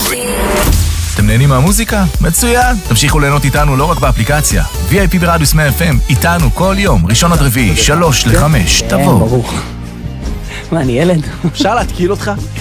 אתם נהנים מהמוזיקה? מצוין! תמשיכו ליהנות איתנו לא רק באפליקציה. VIP ברדיוס 100 FM, איתנו כל יום, ראשון עד רביעי, 3 ל-5, תבוא. ברור. מה, אני ילד? אפשר להתקיל אותך?